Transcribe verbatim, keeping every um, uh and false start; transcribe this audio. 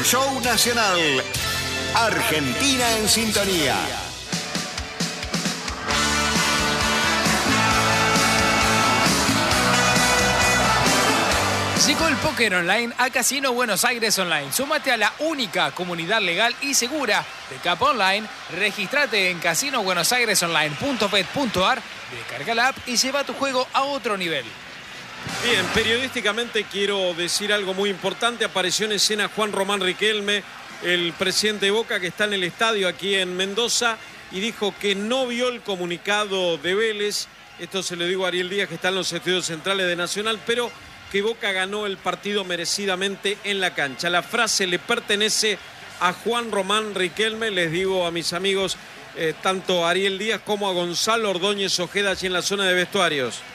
Show Nacional. Argentina en sintonía. Llegó el póker online a Casino Buenos Aires Online. Súmate a la única comunidad legal y segura de Capo Online. Regístrate en casino buenos aires online punto bet punto ar, descarga la app y lleva tu juego a otro nivel. Bien, periodísticamente quiero decir algo muy importante. Apareció en escena Juan Román Riquelme, el presidente de Boca, que está en el estadio aquí en Mendoza, y dijo que no vio el comunicado de Vélez. Esto se lo digo a Ariel Díaz, que está en los estudios centrales de Nacional, pero que Boca ganó el partido merecidamente en la cancha. La frase le pertenece a Juan Román Riquelme. Les digo a mis amigos, eh, tanto a Ariel Díaz como a Gonzalo Ordóñez Ojeda, allí en la zona de vestuarios.